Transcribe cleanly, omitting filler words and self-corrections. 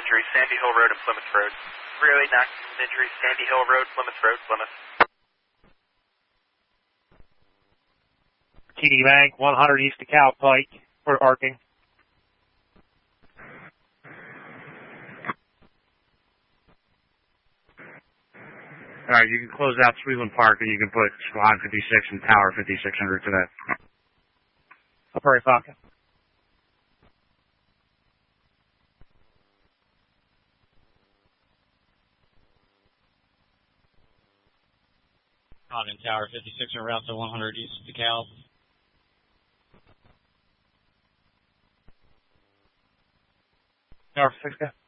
injury, Sandy Hill Road and Plymouth Road. 308 maximum injury, Sandy Hill Road, Plymouth Road, Plymouth. TD Bank, 100 East DeKalb Pike, for arcing. Alright, you can close out Sweeland Park and you can put Squad 56 and Tower 5600 to that. Prairie Falcon. On in Tower 56 en route to 100 East DeKalb. Tower 56,